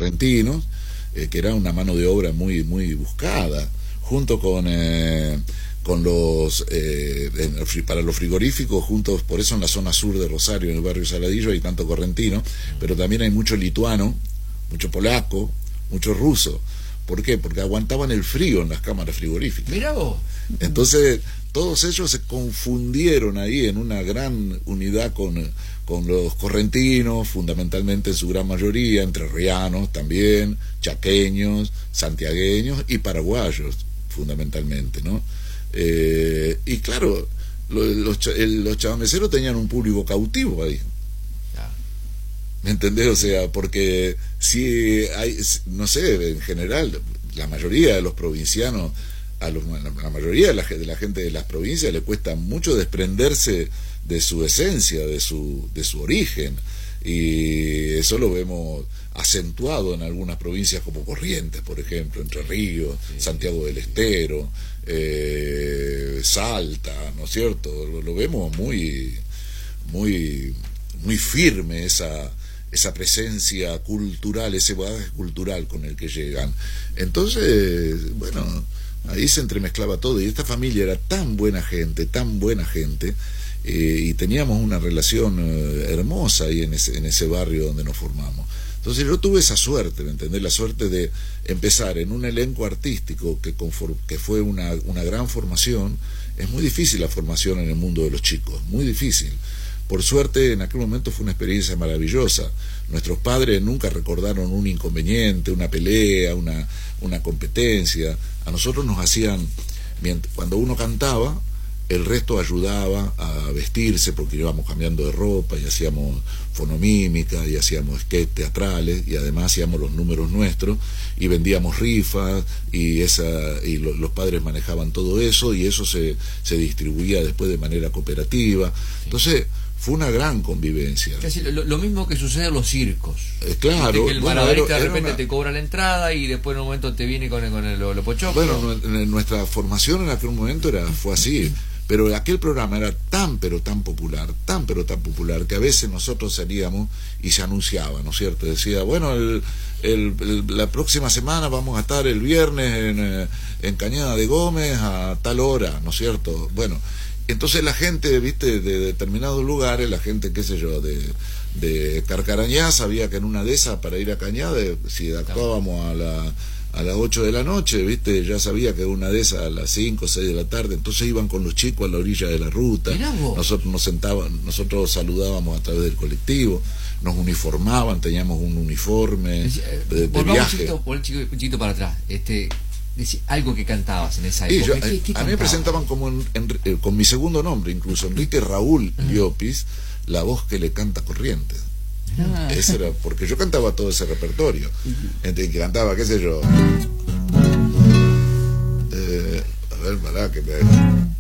correntinos, que era una mano de obra muy buscada, junto con los para los frigoríficos, juntos. Por eso en la zona sur de Rosario, en el barrio Saladillo, hay tanto correntino, pero también hay mucho lituano, mucho polaco, mucho ruso. ¿Por qué? Porque aguantaban el frío en las cámaras frigoríficas. Mirá vos. Entonces todos ellos se confundieron ahí en una gran unidad con los correntinos, fundamentalmente en su gran mayoría, entrerrianos también, chaqueños, santiagueños y paraguayos, fundamentalmente, ¿no? Y claro, los chamameceros tenían un público cautivo ahí. ¿Me entendés? O sea, porque si hay, no sé, en general, la mayoría de los provincianos, la mayoría de la gente de las provincias le cuesta mucho desprenderse de su esencia, de su origen, y eso lo vemos acentuado en algunas provincias como Corrientes, por ejemplo, Entre Ríos, Santiago del Estero, Salta, ¿no es cierto? Lo vemos muy firme esa presencia cultural, ese bagaje cultural con el que llegan. Entonces, bueno, ahí se entremezclaba todo, y esta familia era tan buena gente, y teníamos una relación hermosa ahí en ese barrio donde nos formamos. Entonces yo tuve esa suerte, ¿me entendés? La suerte de empezar en un elenco artístico que fue una gran formación. Es muy difícil la formación en el mundo de los chicos, muy difícil. Por suerte, en aquel momento fue una experiencia maravillosa. Nuestros padres nunca recordaron un inconveniente, una pelea, una competencia. A nosotros nos hacían, cuando uno cantaba, el resto ayudaba a vestirse, porque íbamos cambiando de ropa y hacíamos fonomímica y hacíamos sketches teatrales, y además hacíamos los números nuestros y vendíamos rifas, y los padres manejaban todo eso, y eso se distribuía después de manera cooperativa. Entonces fue una gran convivencia. Casi lo mismo que sucede en los circos. Claro. Que el malabarista de repente te cobra la entrada y después en un momento te viene con el pochoclo. Bueno, nuestra formación en aquel momento fue así. Pero aquel programa era tan pero tan popular, que a veces nosotros salíamos y se anunciaba, ¿no es cierto? Decía, bueno, la próxima semana vamos a estar el viernes en Cañada de Gómez a tal hora, ¿no es cierto? Bueno, entonces la gente, viste, de determinados lugares, la gente, qué sé yo, de Carcarañá, sabía que en una de esas, para ir a Cañada, si actuábamos a las 8 de la noche, viste, ya sabía que una de esas a las 5 o 6 de la tarde, entonces iban con los chicos a la orilla de la ruta. Nosotros saludábamos a través del colectivo, nos uniformaban, teníamos un uniforme de viaje. Un chiquito para atrás, algo que cantabas en esa época. A mí me presentaban como con mi segundo nombre, incluso Enrique Raúl Llopis, la voz que le canta Corrientes. Ese era, porque yo cantaba todo ese repertorio. Que cantaba, qué sé yo, a ver, pará, que